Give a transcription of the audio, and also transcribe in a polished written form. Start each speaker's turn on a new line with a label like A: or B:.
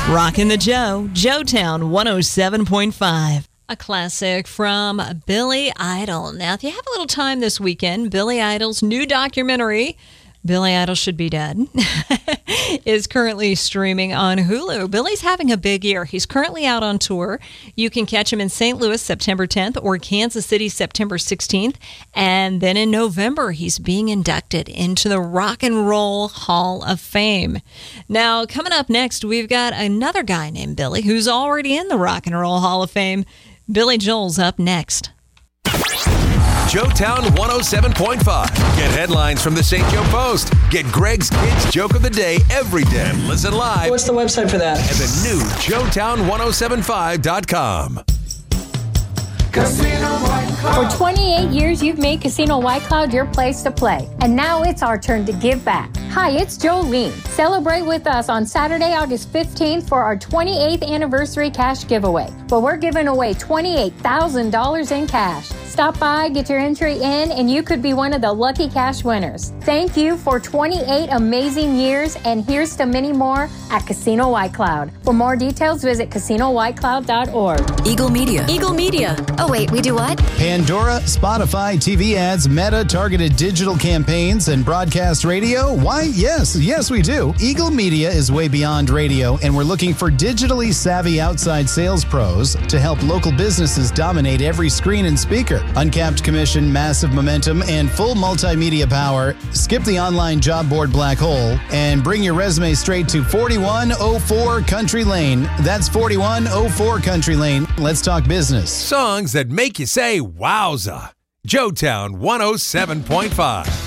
A: Rockin' the Joetown 107.5. A classic from Billy Idol. Now, if you have a little time this weekend, Billy Idol's new documentary, Billy Idol Should Be Dead, is currently streaming on Hulu. Billy's having a big year. He's currently out on tour. You can catch him in St. Louis September 10th or Kansas City September 16th. And then in November, he's being inducted into the Rock and Roll Hall of Fame. Now, coming up next, we've got another guy named Billy who's already in the Rock and Roll Hall of Fame. Billy Joel's up next.
B: Joetown 107.5. Get headlines from the St. Joe Post. Get Greg's Kids Joke of the Day every day. Listen live.
C: What's the website for that?
B: And the new Joetown1075.com.
D: Casino White Cloud.
E: For 28 years, you've made Casino White Cloud your place to play. And now it's our turn to give back. Hi, it's Jolene. Celebrate with us on Saturday, August 15th for our 28th anniversary cash giveaway. Well, we're giving away $28,000 in cash. Stop by, get your entry in, and you could be one of the lucky cash winners. Thank you for 28 amazing years, and here's to many more at Casino White Cloud. For more details, visit CasinoWhiteCloud.org.
F: Eagle Media.
G: Eagle Media.
F: Oh, wait, we do what?
H: Pandora, Spotify, TV ads, Meta, targeted digital campaigns, and broadcast radio? Why, yes, we do. Eagle Media is way beyond radio, and we're looking for digitally savvy outside sales pros to help local businesses dominate every screen and speaker. Uncapped commission, massive momentum, and full multimedia power. Skip the online job board black hole and bring your resume straight to 4104 Country Lane. That's 4104 Country Lane. Let's talk business.
B: Songs that make you say wowza. Joetown 107.5.